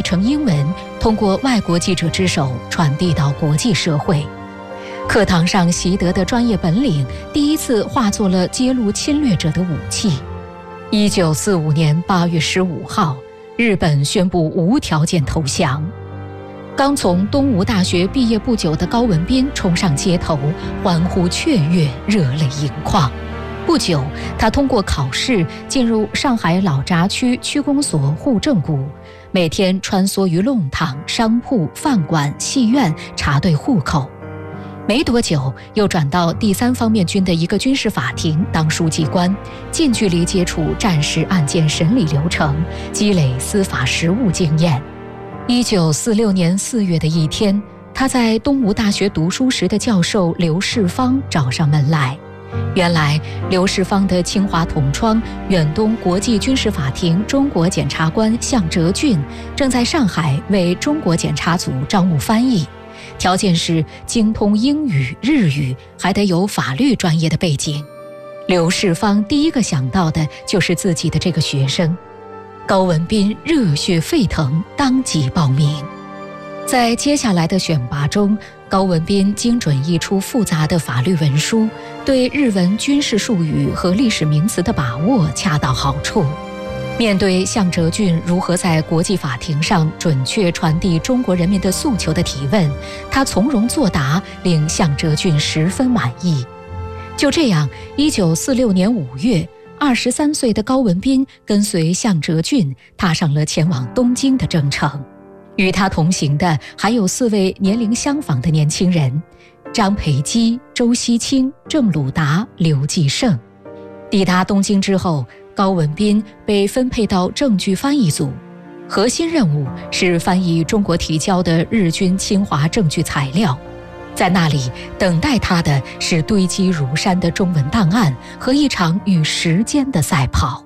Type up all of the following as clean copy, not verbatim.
成英文，通过外国记者之手传递到国际社会。课堂上习得的专业本领，第一次化作了揭露侵略者的武器。1945年8月15号，日本宣布无条件投降。刚从东吴大学毕业不久的高文彬冲上街头，欢呼雀跃，热泪盈眶。不久，他通过考试进入上海老闸区区公所户政股，每天穿梭于弄堂、商铺、饭馆、戏院查对户口。没多久，又转到第3方面军的一个军事法庭当书记官，近距离接触战时案件审理流程，积累司法实务经验。1946年4月的一天，他在东吴大学读书时的教授刘世芳找上门来。原来，刘世芳的清华同窗、远东国际军事法庭中国检察官向哲俊，正在上海为中国检察组招募翻译，条件是精通英语、日语，还得有法律专业的背景。刘世芳第一个想到的就是自己的这个学生。高文彬热血沸腾，当即报名。在接下来的选拔中，高文彬精准译出复杂的法律文书，对日文军事术语和历史名词的把握恰到好处。面对向哲俊如何在国际法庭上准确传递中国人民的诉求的提问，他从容作答，令向哲俊十分满意。就这样，1946年5月，23岁的高文彬跟随向哲俊踏上了前往东京的征程。与他同行的还有4位年龄相仿的年轻人：张培基、周锡清、郑鲁达、刘继胜。抵达东京之后，高文彬被分配到证据翻译组，核心任务是翻译中国提交的日军侵华证据材料。在那里等待他的是堆积如山的中文档案和一场与时间的赛跑。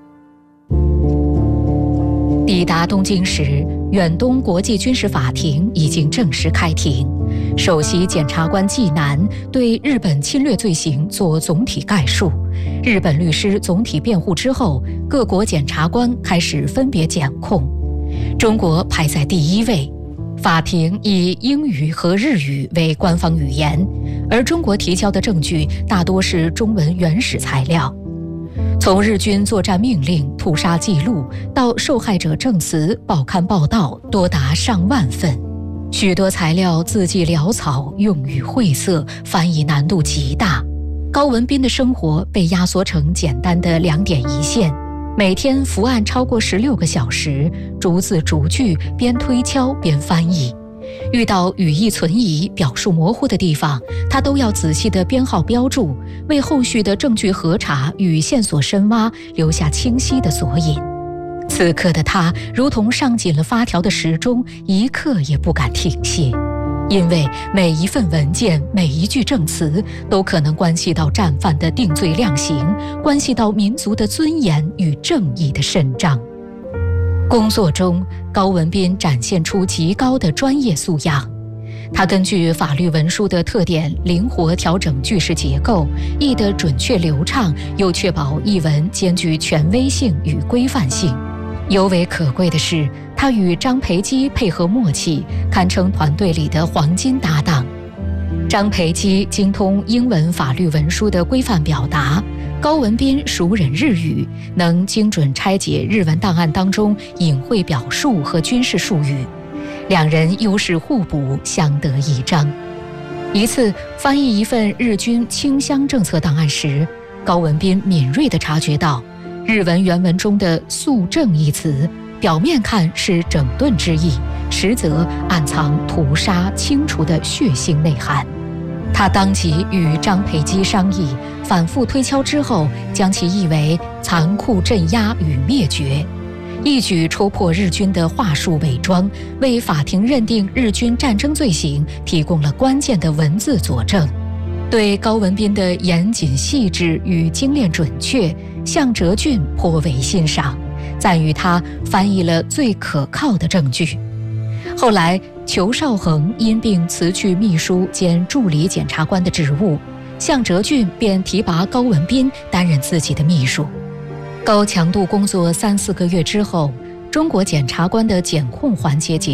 抵达东京时，远东国际军事法庭已经正式开庭。首席检察官纪南对日本侵略罪行做总体概述，日本律师总体辩护之后，各国检察官开始分别检控。中国排在第1位，法庭以英语和日语为官方语言，而中国提交的证据大多是中文原始材料。从日军作战命令、屠杀记录到受害者证词、报刊报道，多达上万份。许多材料字迹潦草，用语晦涩，翻译难度极大。高文彬的生活被压缩成简单的2点一线，每天伏案超过16个小时，逐字逐句边推敲边翻译。遇到语义存疑、表述模糊的地方，他都要仔细地编号标注，为后续的证据核查与线索深挖留下清晰的索引。此刻的他如同上紧了发条的时钟，一刻也不敢停歇，因为每一份文件、每一句证词都可能关系到战犯的定罪量刑，关系到民族的尊严与正义的伸张。工作中，高文彬展现出极高的专业素养。他根据法律文书的特点，灵活调整句式结构，译得准确流畅，又确保译文兼具权威性与规范性。尤为可贵的是，他与张培基配合默契，堪称团队里的黄金搭档。张培基精通英文法律文书的规范表达，高文彬熟稔日语，能精准拆解日文档案当中隐晦表述和军事术语，两人优势互补，相得益彰。一次翻译一份日军清乡政策档案时，高文彬敏锐地察觉到，日文原文中的肃正一词，表面看是整顿之意，实则暗藏屠杀清除的血腥内涵。他当即与张培基商议，反复推敲之后，将其译为残酷镇压与灭绝，一举戳破日军的话术伪装，为法庭认定日军战争罪行提供了关键的文字佐证。对高文彬的严谨细致与精炼准确，向哲俊颇为欣赏，赞誉他翻译了最可靠的证据。后来，裘绍恒因病辞去秘书兼助理检察官的职务，向哲俊便提拔高文彬担任自己的秘书。高强度工作3-4个月之后，中国检察官的检控环节结束。